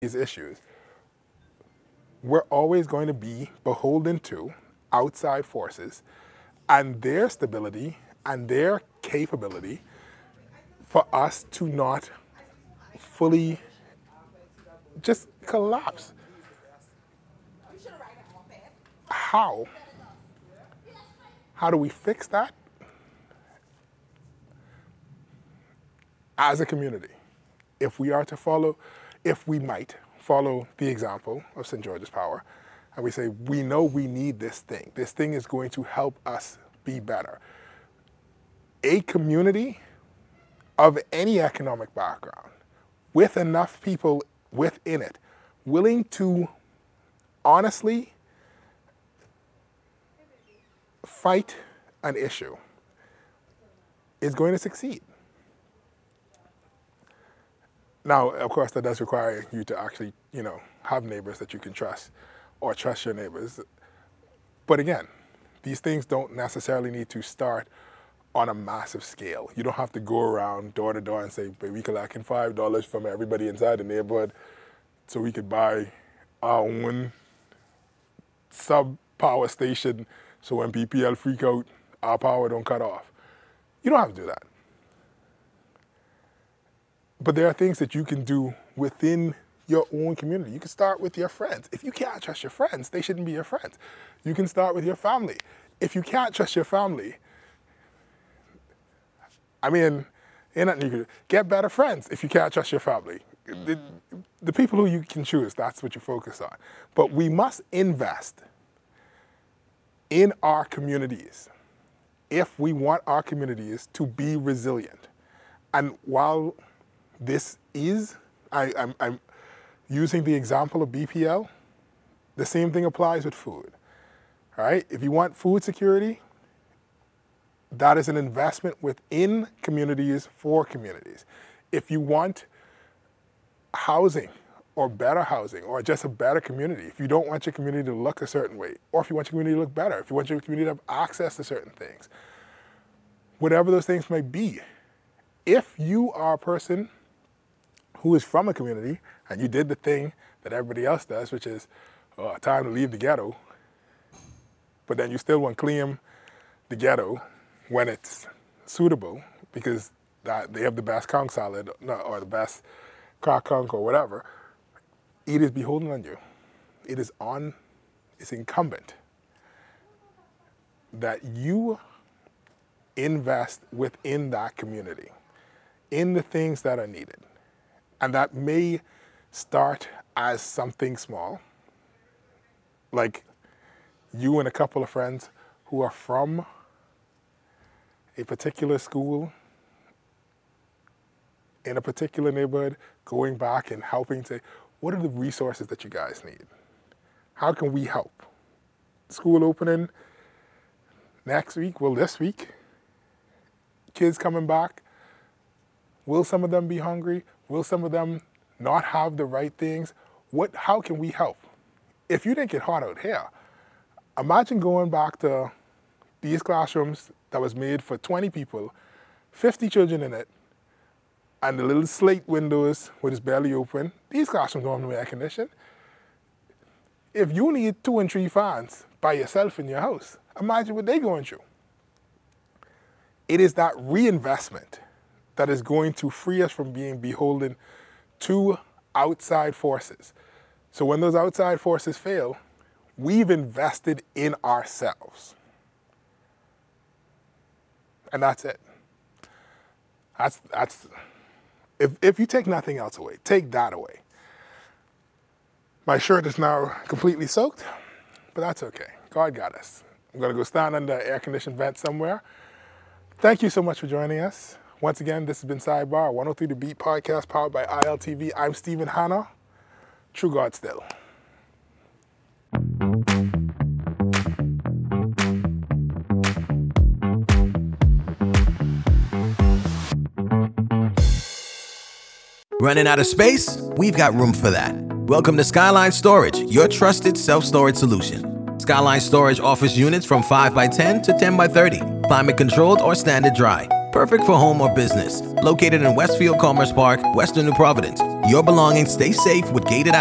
these issues, we're always going to be beholden to outside forces and their stability and their capability for us to not fully just collapse. How? How do we fix that? As a community, if we might follow the example of St. George's Power, and we say, we know we need this thing. This thing is going to help us be better. A community of any economic background, with enough people within it, willing to honestly fight an issue, is going to succeed. Now, of course, that does require you to actually, have neighbors that you can trust or trust your neighbors. But again, these things don't necessarily need to start on a massive scale. You don't have to go around door to door and say, we collecting $5 from everybody inside the neighborhood so we could buy our own sub-power station so when PPL freak out, our power don't cut off. You don't have to do that. But there are things that you can do within your own community. You can start with your friends. If you can't trust your friends, they shouldn't be your friends. You can start with your family. If you can't trust your family, ain't nothing you can do. Get better friends if you can't trust your family. The people who you can choose, that's what you focus on. But we must invest in our communities if we want our communities to be resilient. And while this is, I'm using the example of BPL, the same thing applies with food, all right? If you want food security, that is an investment within communities for communities. If you want housing or better housing or just a better community, if you don't want your community to look a certain way, or if you want your community to look better, if you want your community to have access to certain things, whatever those things may be, if you are a person who is from a community and you did the thing that everybody else does, which is time to leave the ghetto, but then you still want to claim the ghetto when it's suitable because they have the best conch salad or the best crack conch or whatever, it is beholden on you. It's incumbent that you invest within that community in the things that are needed. And that may start as something small, like you and a couple of friends who are from a particular school in a particular neighborhood, going back and helping to, what are the resources that you guys need? How can we help? School opening next week, this week? Kids coming back, will some of them be hungry? Will some of them not have the right things? How can we help? If you didn't get hot out here, imagine going back to these classrooms that was made for 20 people, 50 children in it, and the little slate windows with it's barely open. These classrooms don't have no air conditioning. If you need 2 and 3 fans by yourself in your house, imagine what they're going through. It is that reinvestment that is going to free us from being beholden to outside forces. So when those outside forces fail, we've invested in ourselves. And that's it. That's if you take nothing else away, take that away. My shirt is now completely soaked, but that's okay. God got us. I'm going to go stand under an air-conditioned vent somewhere. Thank you so much for joining us. Once again, this has been Sidebar, 103 The Beat podcast powered by ILTV. I'm Stephen Hanna. True God still. Running out of space? We've got room for that. Welcome to Skyline Storage, your trusted self-storage solution. Skyline Storage offers units from 5x10 to 10x30, climate controlled or standard dry. Perfect for home or business. Located in Westfield Commerce Park, Western New Providence. Your belongings stay safe with gated